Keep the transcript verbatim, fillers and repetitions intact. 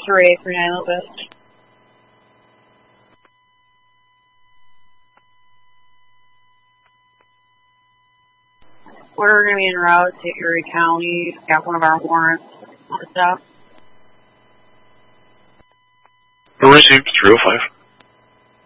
three three nine Locust. We're going to be en route to Erie County. Got one of our warrants on the stop. Received three oh five.